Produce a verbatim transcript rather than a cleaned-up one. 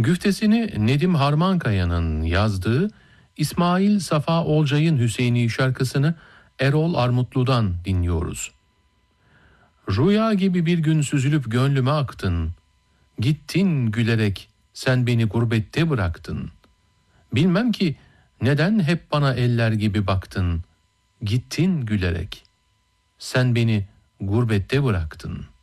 Güftesini Nedim Harmankaya'nın yazdığı İsmail Safa Olcay'ın Hüseyini şarkısını Erol Armutlu'dan dinliyoruz. Rüya gibi bir gün süzülüp gönlüme aktın. Gittin gülerek sen beni gurbette bıraktın. Bilmem ki neden hep bana eller gibi baktın. Gittin gülerek sen beni gurbette bıraktın.''